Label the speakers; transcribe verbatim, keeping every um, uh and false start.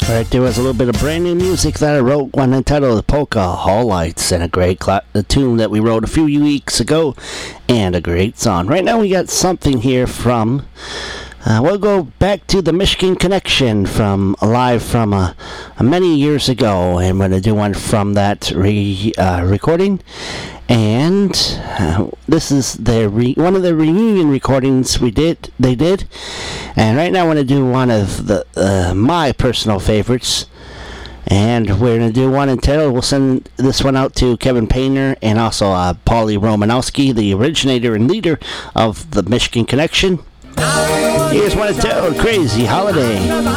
Speaker 1: Right there was a little bit of brand new music that I wrote, one entitled Polka Hall Lights, and a great cl- a tune that we wrote a few weeks ago, and a great song. Right now we got something here from, uh, we'll go back to the Michigan Connection from live from uh, many years ago, and I'm going to do one from that re- uh, recording. And uh, this is their re- one of the reunion recordings we did. They did, and right now I want to do one of the uh, my personal favorites. And we're gonna do one entitled. We'll send this one out to Kevin Painter and also uh, Paulie Romanowski, the originator and leader of the Michigan Connection. Here's one entitled "Crazy Holiday."